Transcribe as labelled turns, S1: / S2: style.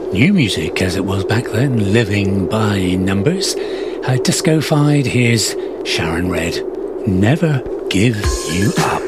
S1: new music as it was back then, Living by Numbers. Disco-fied, here's Sharon Red, Never Give You Up.